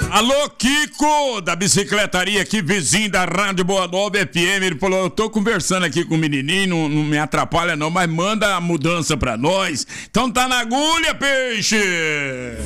Alô, Kiko, da bicicletaria aqui, vizinho da Rádio Boa Nova FM. Ele falou, eu tô conversando aqui com o menininho, não me atrapalha não, mas manda a mudança pra nós. Então tá na agulha, peixe!